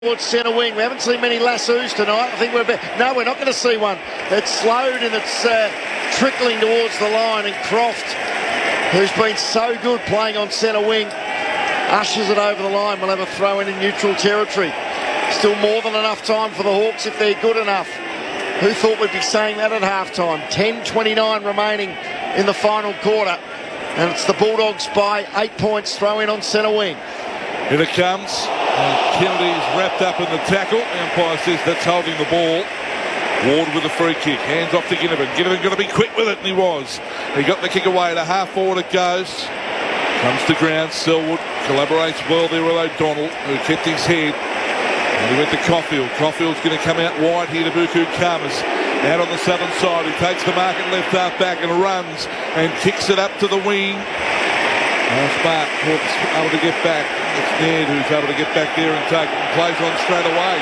Towards centre wing. We haven't seen many lassos tonight. I think we're not going to see one. It's slowed and it's trickling towards the line, and Croft, who's been so good playing on centre wing, ushers it over the line. We'll have a throw in neutral territory. Still more than enough time for the Hawks if they're good enough. Who thought we'd be saying that at halftime? 10:29 remaining in the final quarter, and it's the Bulldogs by 8 points. Throw in on centre wing. Here it comes. Kennedy's wrapped up in the tackle. The umpire says that's holding the ball. Ward with a free kick. Hands off to Ginnivan. Ginnivan got to be quick with it, and he was. He got the kick away. To half forward it goes. Comes to ground. Selwood collaborates well there with O'Donnell, who kept his head. And he went to Caulfield. Caulfield's going to come out wide here to Buku Khamis. Out on the southern side. He takes the mark at left half back and runs and kicks it up to the wing. Smart, Hawks able to get back. It's Ned who's able to get back there and take it and plays on straight away.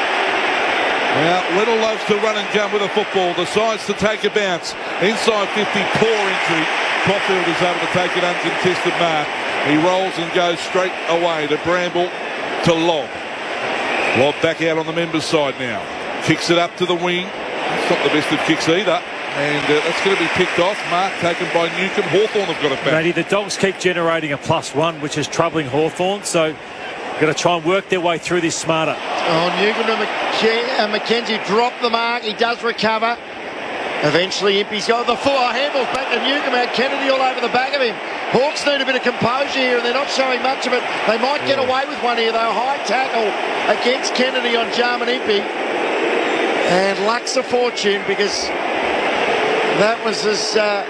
Now, Little loves to run and jump with a football. Decides to take a bounce. Inside 50, poor entry. Caulfield is able to take an uncontested mark. He rolls and goes straight away to Bramble to Lobb. Lobb back out on the members' side now. Kicks it up to the wing. It's not the best of kicks either. And that's going to be picked off. Mark taken by Newcombe. Hawthorn have got it back. Matty, the Dogs keep generating a +1, which is troubling Hawthorn. So got to try and work their way through this smarter. Newcombe and McKenzie drop the mark. He does recover. Eventually, Impey's got the full handballs back to Newcombe. Out Kennedy all over the back of him. Hawks need a bit of composure here, and they're not showing much of it. They might get away with one here, though. High tackle against Kennedy on Jarman Impey. And luck's a fortune, because that was as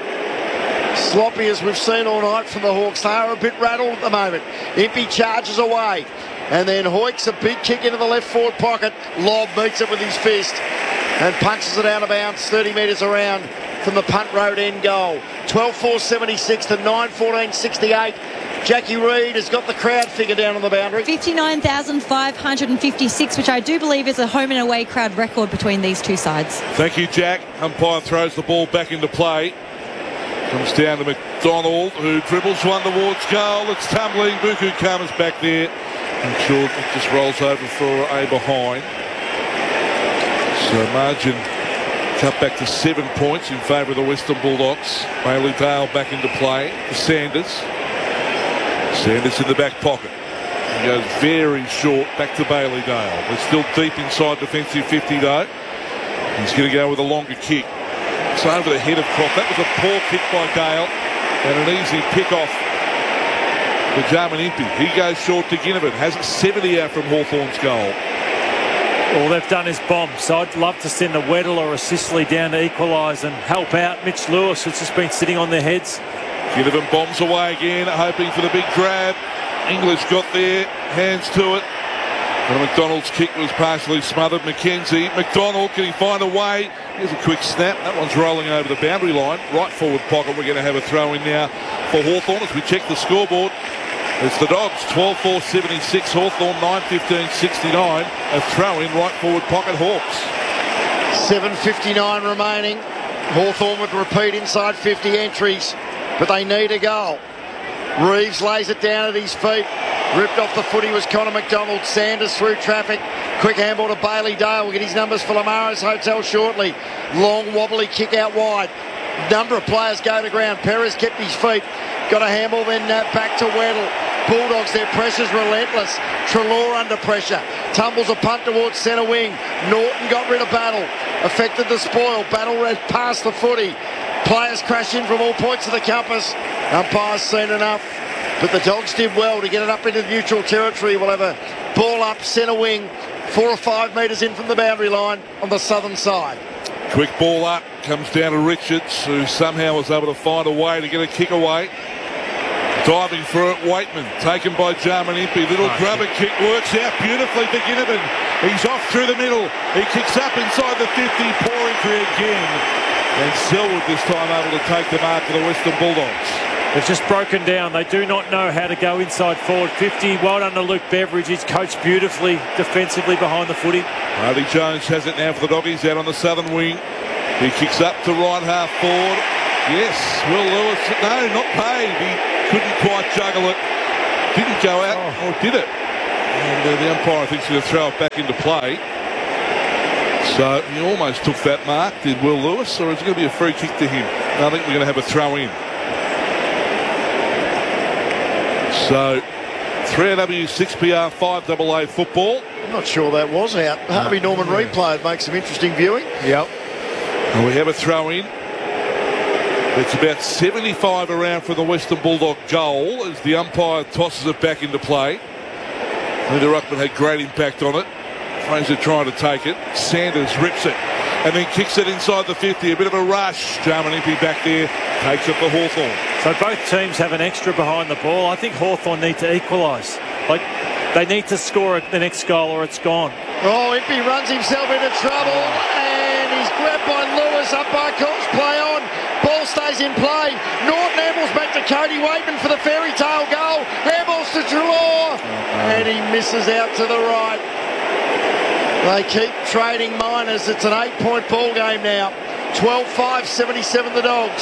sloppy as we've seen all night from the Hawks. They are a bit rattled at the moment. Impey charges away. And then Hoyks a big kick into the left forward pocket. Lobb meets it with his fist and punches it out of bounds 30 metres around from the punt road end goal. 12:4.76 to 9:14.68. Jackie Reid has got the crowd figure down on the boundary. 59,556, which I do believe is a home and away crowd record between these two sides. Thank you, Jack. Umpire throws the ball back into play. Comes down to McDonald, who dribbles one towards goal. It's tumbling. Buku Khamis back there. And Short just rolls over for a behind. So margin cut back to 7 points in favour of the Western Bulldogs. Bailey Dale back into play. Sanders. Sanders in the back pocket. He goes very short back to Bailey Dale. They're still deep inside defensive 50 though. He's going to go with a longer kick. It's over the head of Croft. That was a poor kick by Dale and an easy pick off for Jarman Impey. He goes short to Ginnivan. Has it 70 out from Hawthorn's goal. All they've done is bomb. So I'd love to send a Weddle or a Sicily down to equalise and help out Mitch Lewis, who's just been sitting on their heads. Ginnivan bombs away again, hoping for the big grab. English got there, hands to it. And McDonald's kick was partially smothered. McKenzie, McDonald, can he find a way? Here's a quick snap. That one's rolling over the boundary line. Right forward pocket. We're going to have a throw in now for Hawthorn as we check the scoreboard. It's the Dogs, 12:4.76. Hawthorn, 9:15.69. A throw in right forward pocket, Hawks. 7:59 remaining. Hawthorn with repeat inside 50 entries, but they need a goal. Reeves lays it down at his feet. Ripped off the footy was Connor McDonald. Sanders through traffic. Quick handball to Bailey Dale. We'll get his numbers for Lamaro's Hotel shortly. Long wobbly kick out wide. Number of players go to ground. Perez kept his feet. Got a handball then back to Weddle. Bulldogs, their pressure's relentless. Treloar under pressure. Tumbles a punt towards centre wing. Norton got rid of Battle. Affected the spoil. Battle ran past the footy. Players crash in from all points of the compass. Umpire's seen enough. But the Dogs did well to get it up into neutral territory. We'll have a ball up centre wing, 4 or 5 metres in from the boundary line on the southern side. Quick ball up, comes down to Richards, who somehow was able to find a way to get a kick away. Diving for it, Waitman, taken by Jarman Impey. Little grubber kick works out beautifully for Ginnivan. He's off through the middle. He kicks up inside the 50, poor entry again. And Selwood this time able to take the mark for the Western Bulldogs. They've just broken down. They do not know how to go inside forward 50. Well done to Luke Beveridge. He's coached beautifully defensively behind the footy. Hardy Jones has it now for the Doggies out on the southern wing. He kicks up to right half forward. Yes, Will Lewis. No, not paid. He couldn't quite juggle it. Didn't go out, or did it? And the umpire thinks he's going to throw it back into play. So he almost took that mark, did Will Lewis, or is it going to be a free kick to him? I think we're going to have a throw in. So 3AW, 6PR, 5AA football. I'm not sure that was out. Harvey Norman replay would make some interesting viewing. Yep. And we have a throw in. It's about 75 around from the Western Bulldog goal as the umpire tosses it back into play. Linda Ruckman had great impact on it. Fraser trying to take it. Sanders rips it and then kicks it inside the 50. A bit of a rush. Jarman Impey back there. Takes it for Hawthorn. So both teams have an extra behind the ball. I think Hawthorn need to equalise. Like, they need to score the next goal or it's gone. Oh, Impey runs himself into trouble and he's grabbed by Lewis. Umpire calls play on. Ball stays in play. Norton handballs back to Cody Waitman for the fairy tale goal. Handballs to Treloar and he misses out to the right. They keep trading minors. It's an 8-point ball game now. 12-5, 77 the Dogs.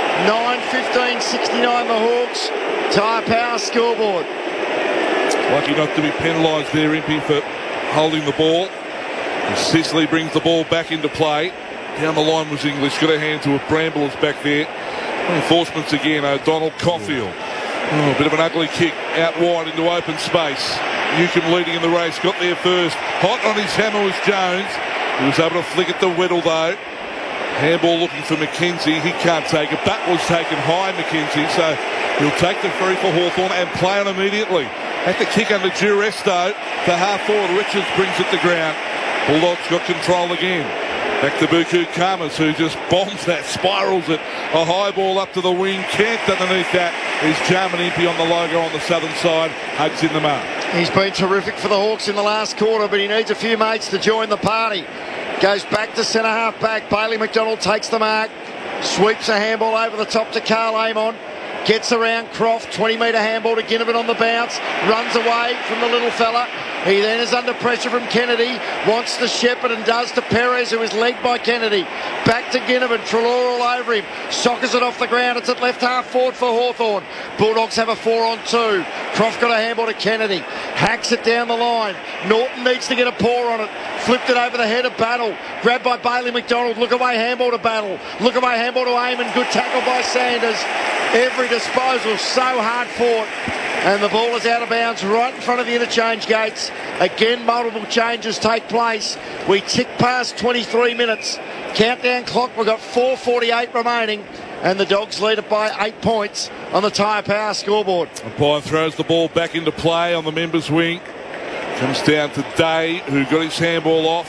9-15, 69 the Hawks. Tyre Power scoreboard. Lucky not to be penalised there, Impey, for holding the ball. And Sicily brings the ball back into play. Down the line was English. Got a hand to it. Bramble is back there. Reinforcements again. O'Donnell, Caulfield. Oh, a bit of an ugly kick out wide into open space. Newcomb leading in the race. Got there first. Hot on his hammer was Jones. He was able to flick it to Weddle though. Handball looking for McKenzie. He can't take it. That was taken high, McKenzie. So he'll take the free for Hawthorn and play on immediately. At the kick under duress though. The half forward Richards brings it to ground. Bulldogs got control again. Back to Buku Khamis, who just bombs that, spirals it. A high ball up to the wing. Camped underneath that is Jarman Impey on the logo on the southern side. Hugs in the mark. He's been terrific for the Hawks in the last quarter, but he needs a few mates to join the party. Goes back to centre half back. Bailey McDonald takes the mark. Sweeps a handball over the top to Carl Amon. Gets around Croft. 20-metre handball to Ginnivan on the bounce. Runs away from the little fella. He then is under pressure from Kennedy. Wants to shepherd and does to Perez, who is legged by Kennedy. Back to Ginnivan. Treloar all over him. Sockers it off the ground. It's at left half forward for Hawthorn. Bulldogs have a 4-on-2. Croft got a handball to Kennedy. Hacks it down the line. Norton needs to get a paw on it. Flipped it over the head of Battle. Grabbed by Bailey McDonald. Look away handball to Battle. Look away handball to Amon. Good tackle by Sanders. Every disposal so hard fought. And the ball is out of bounds right in front of the interchange gates. Again, multiple changes take place. We tick past 23 minutes. Countdown clock, we've got 4:48 remaining. And the Dogs lead it by 8 points on the Tyre Power scoreboard. Umpire throws the ball back into play on the members' wing. Comes down to Day, who got his handball off.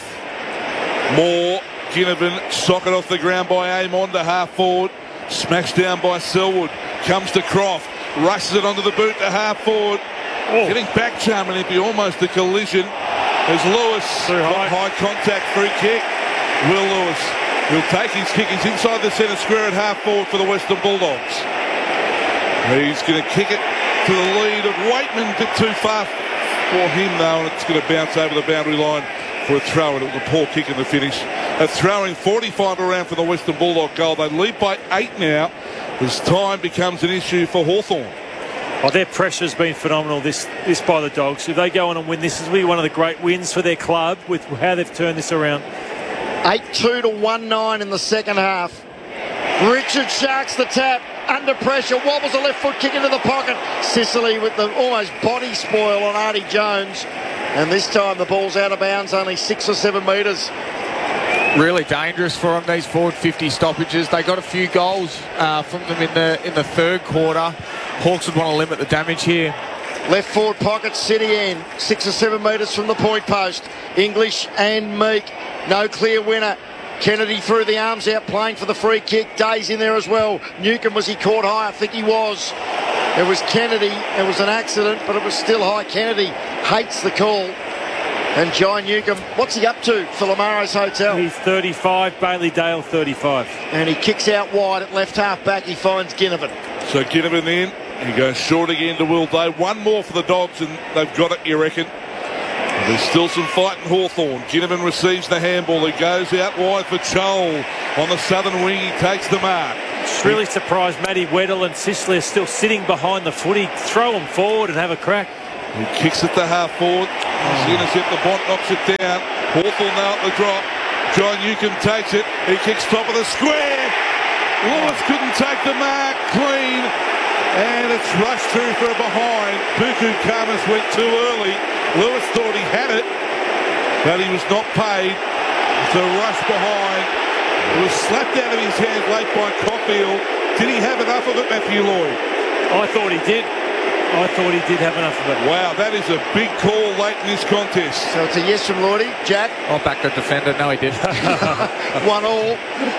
Moore, Ginnivan, socket off the ground by Amon to half forward. Smashed down by Selwood. Comes to Croft. Rushes it onto the boot to half forward. Oh. Getting back Jarman Impey, almost a collision. As Lewis, high contact free kick. Will Lewis, he'll take his kick. He's inside the centre square at half forward for the Western Bulldogs. He's going to kick it to the lead of Waitman. A bit too far for him though, and it's going to bounce over the boundary line for a throw, and it was a poor kick in the finish. A throw-in, 45 around for the Western Bulldog goal. They lead by 8 now as time becomes an issue for Hawthorn. Oh, their pressure's been phenomenal this by the Dogs. If they go on and win, this will be one of the great wins for their club with how they've turned this around. 8-2 to 1-9 in the second half. Richard Sharks the tap. Under pressure, wobbles a left foot kick into the pocket. Sicily with the almost body spoil on Artie Jones. And this time the ball's out of bounds, only 6 or 7 metres. Really dangerous for them, these forward 50 stoppages. They got a few goals from them in the third quarter. Hawks would want to limit the damage here. Left forward pocket, City end, 6 or 7 metres from the point post. English and Meek, no clear winner. Kennedy threw the arms out, playing for the free kick. Day's in there as well. Newcomb, was he caught high? I think he was. It was Kennedy. It was an accident, but it was still high. Kennedy hates the call. And John Newcomb, what's he up to for Lamaro's Hotel? He's 35, Bailey Dale 35. And he kicks out wide at left half back. He finds Ginnivan. So Ginnivan in. He goes short again to Will Day. One more for the Dogs, and they've got it, you reckon? And there's still some fight in Hawthorn. Ginnivan receives the handball. He goes out wide for Chol. On the southern wing, he takes the mark. It's really surprised Matty Weddle and Sicily are still sitting behind the footy. Throw them forward and have a crack. He kicks it to half forward. He's intercept the Bont, knocks it down. Hawthorn now at the drop. John Newcomb takes it. He kicks top of the square. Lewis couldn't take the mark. Clean. And it's rushed through for a behind. Buku Khamis went too early. Lewis thought he had it, but he was not paid. It's a rush behind. It was slapped out of his hands late by Caulfield. Did he have enough of it, Matthew Lloyd? I thought he did. I thought he did have enough of it. Wow, that is a big call late in this contest. So it's a yes from Lloydie. Jack? I'll back the defender. No, he did. 1-all.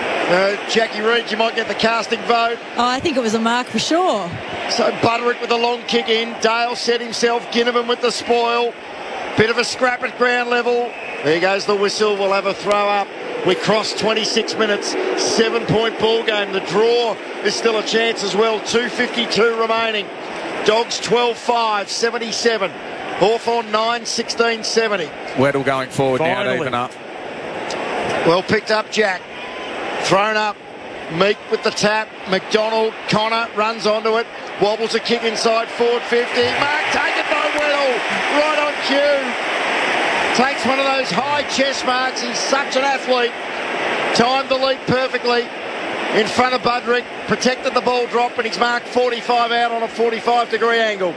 Jackie Reid, you might get the casting vote. Oh, I think it was a mark for sure. So Butterick with a long kick in. Dale set himself. Ginnivan with the spoil. Bit of a scrap at ground level. There goes the whistle. We'll have a throw up. We crossed 26 minutes. 7-point ball game. The draw is still a chance as well. 2:52 remaining. Dogs 12-5, 77. Hawthorn 9-16, 70. Weddle going forward now to Finally. even up. Well picked up, Jack. Thrown up. Meek with the tap. McDonald, Connor runs onto it. Wobbles a kick inside forward 50. Mark taken by Weddle. Right on cue. Takes one of those high chest marks. He's such an athlete. Timed the leap perfectly. In front of Budrick, protected the ball drop, and he's marked 45 out on a 45-degree angle.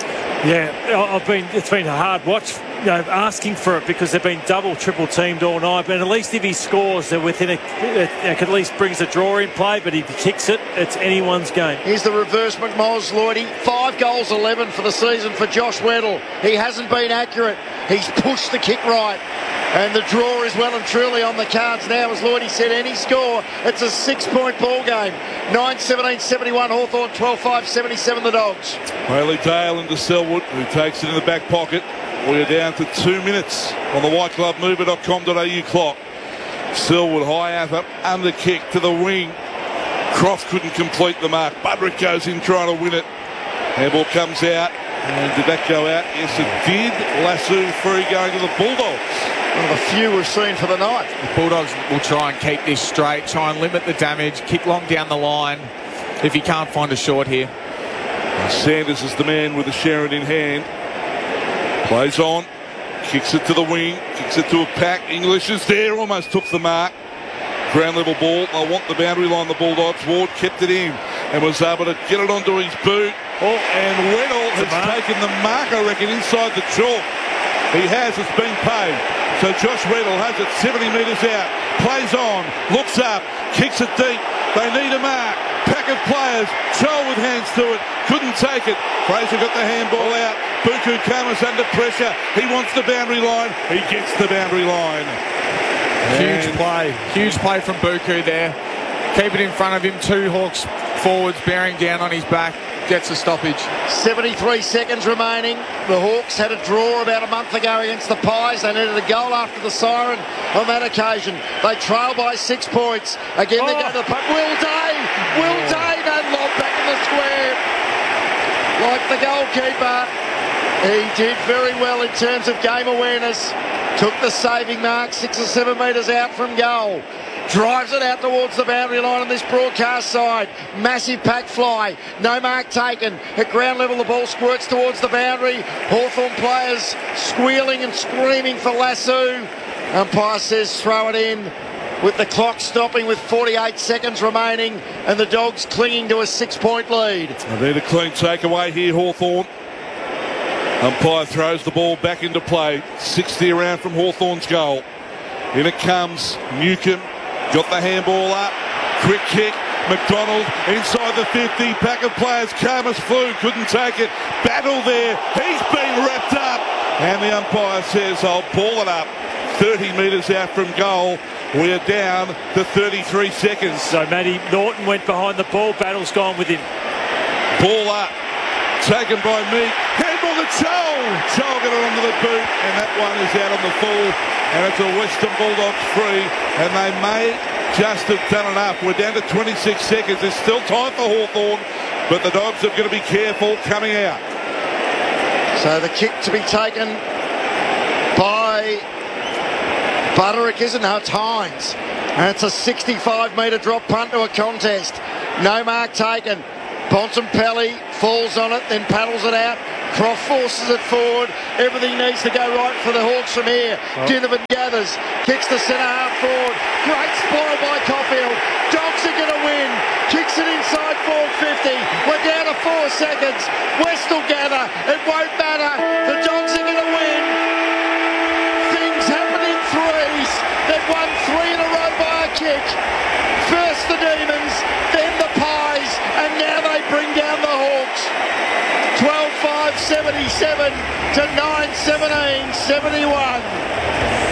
Yeah, it's been a hard watch, asking for it because they've been double, triple teamed all night. But at least if he scores, they're within it at least brings a draw in play. But if he kicks it, it's anyone's game. Here's the reverse McMoz, Lloydie. 5 goals, 11 for the season for Josh Weddle. He hasn't been accurate. He's pushed the kick right. And the draw is well and truly on the cards now. As Lloydie said, any score, it's a 6-point ball game. 9-17, 71 Hawthorn, 12-5, 77 the Dogs. Haley Dale into Selwood, who takes it in the back pocket. We are down to 2 minutes on the whiteglovemover.com.au clock. Selwood high up, under kick to the wing. Croft couldn't complete the mark. Budrick goes in trying to win it. Handball comes out. And did that go out? Yes, it did. Lasso free going to the Bulldogs. One of the few we've seen for the night. The Bulldogs will try and keep this straight, try and limit the damage, kick long down the line if he can't find a short here. Sanders is the man with the Sharon in hand. Plays on, kicks it to the wing, kicks it to a pack. English is there, almost took the mark. Ground level ball. I want the boundary line, the Bulldogs. Ward kept it in and was able to get it onto his boot. Oh, and Weddle has taken the mark, I reckon, inside the chalk. He has, it's been paid. So Josh Weddle has it 70 metres out. Plays on, looks up, kicks it deep. They need a mark. Pack of players. Chol with hands to it. Couldn't take it. Fraser got the handball out. Buku Khamis under pressure. He wants the boundary line. He gets the boundary line. Huge play from Buku there. Keep it in front of him. 2 Hawks forwards bearing down on his back. Gets a stoppage. 73 seconds remaining. The Hawks had a draw about a month ago against the Pies. They needed a goal after the siren on that occasion. They trail by 6 points. Again, they go to the punt. Will Day! Will Day! No lob back in the square. Like the goalkeeper, he did very well in terms of game awareness. Took the saving mark 6 or 7 metres out from goal. Drives it out towards the boundary line on this broadcast side. Massive pack fly. No mark taken. At ground level, the ball squirts towards the boundary. Hawthorn players squealing and screaming for Lasso. Umpire says throw it in with the clock stopping with 48 seconds remaining and the Dogs clinging to a 6-point lead. And then a clean takeaway here, Hawthorn. Umpire throws the ball back into play. 60 around from Hawthorn's goal. In it comes Newcomb. Got the handball up. Quick kick. McDonald inside the 50. Pack of players. Khamis flew. Couldn't take it. Battle there. He's been wrapped up. And the umpire says, I'll ball it up. 30 metres out from goal. We are down to 33 seconds. So Matty Norton went behind the ball. Battle's gone with him. Ball up. Taken by Meek. Handball to Chol. Chol got it onto the boot. And that one is out on the full. And it's a Western Bulldogs free. And they may just have done enough. We're down to 26 seconds. There's still time for Hawthorn. But the Dogs have got to be careful coming out. So the kick to be taken by Butterick, isn't it? It's Hines. And it's a 65-metre drop punt to a contest. No mark taken. Bontempelli falls on it, then paddles it out. Croft forces it forward. Everything needs to go right for the Hawks from here. Ginnivan gathers, kicks the centre half forward. Great spoil by Caulfield. Dogs are going to win. Kicks it inside 450. We're down to 4 seconds. West will gather. It won't matter. The Dogs are going to win. Things happen in threes. They've won 3 in a row by a kick. First the Demons, then the Pies, and now they bring down the Hawks. 12-5, 77 to 9-17, 71.